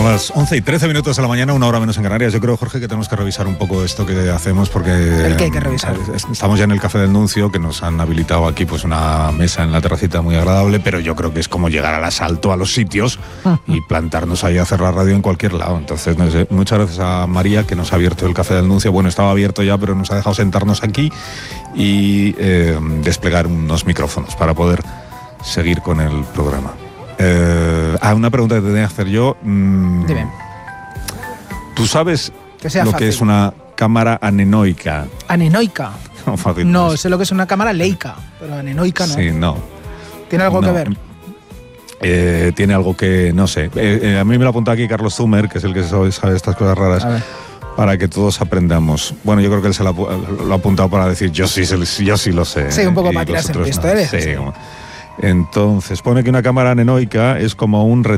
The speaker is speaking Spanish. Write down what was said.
Son las 11:13 de la mañana, 1 hora menos en Canarias. Yo creo, Jorge, que tenemos que revisar un poco esto que hacemos porque... ¿El qué hay que revisar? Estamos ya en el Café del Nuncio, que nos han habilitado aquí pues una mesa en la terracita muy agradable, pero yo creo que es como llegar al asalto a los sitios y plantarnos ahí a hacer la radio en cualquier lado. Entonces, no sé, muchas gracias a María, que nos ha abierto el Café del Nuncio. Bueno, estaba abierto ya, pero nos ha dejado sentarnos aquí y desplegar unos micrófonos para poder seguir con el programa. Una pregunta que te tenía que hacer yo. Dime. ¿Tú sabes Que sea lo fácil. que es una cámara anenoica? ¿Anenoica? No, fácil, No, pues. sé lo que es una cámara leica, pero anenoica no. Sí, no. ¿Tiene algo No. que ver? Tiene algo que, no sé. A mí me lo apunta aquí Carlos Zumer, que es el que sabe estas cosas raras, A ver. para que todos aprendamos. Bueno, yo creo que él se lo ha apuntado para decir yo sí lo sé. Sí, un poco y para tirarse en los otros pistoles, no. Sí, sí. como- Entonces, pone que una cámara anenoica es como un